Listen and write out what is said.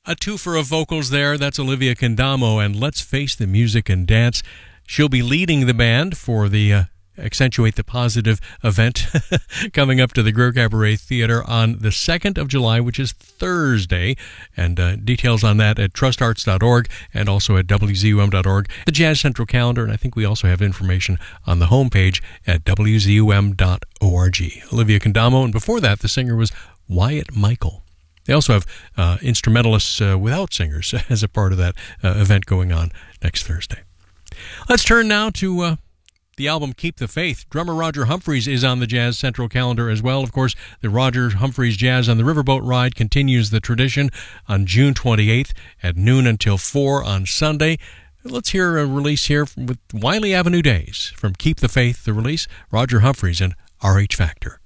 A twofer of vocals there. That's Olivia Condamo and Let's Face the Music and Dance. She'll be leading the band for the Accentuate the Positive event coming up to the Greer Cabaret Theater on the 2nd of July, which is Thursday. And details on that at trustarts.org and also at wzum.org. The Jazz Central calendar, and I think we also have information on the homepage at wzum.org. Olivia Condamo, and before that, the singer was Wyatt Michael. They also have instrumentalists without singers as a part of that event going on next Thursday. Let's turn now to the album Keep the Faith. Drummer Roger Humphreys is on the Jazz Central calendar as well. Of course, the Roger Humphreys Jazz on the Riverboat Ride continues the tradition on June 28th at noon until 4 on Sunday. Let's hear a release here with Wiley Avenue Days from Keep the Faith, the release, Roger Humphreys and RH Factor.